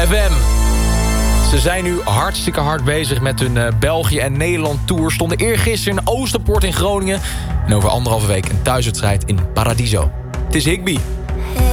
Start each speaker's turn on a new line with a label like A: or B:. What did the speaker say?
A: ZFM. Ze zijn nu hartstikke hard bezig met hun België en Nederland tour. Stonden eergisteren in Oosterpoort in Groningen. En over 1,5 week een thuiswedstrijd in Paradiso. Het is Higby.